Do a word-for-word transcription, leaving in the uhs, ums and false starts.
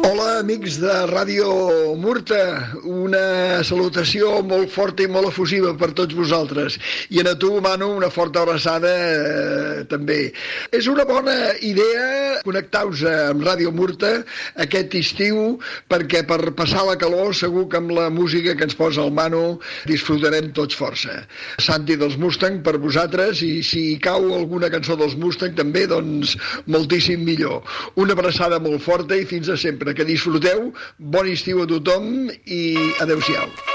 Hola, amics de Ràdio Murta, una salutació molt forta i molt efusiva per tots vosaltres. I a tu, Manu, una forta abraçada eh, també. És una bona idea connectar-vos amb Ràdio Murta aquest estiu, perquè per passar la calor segur que amb la música que ens posa el Manu disfrutarem tots força. Santi dels Mustang per vosaltres, i si cau alguna cançó dels Mustang també, doncs moltíssim millor. Una abraçada molt forta i fins a sempre. Que disfruteu, bon estiu a tothom i adeu-siau.